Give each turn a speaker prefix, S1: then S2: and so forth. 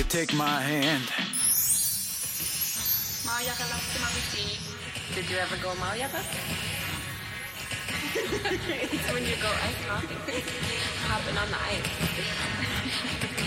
S1: Take my hand.
S2: Maojaka loves to see. Did you ever go Maojaka? It's when you go ice hopping. Hopping on the ice.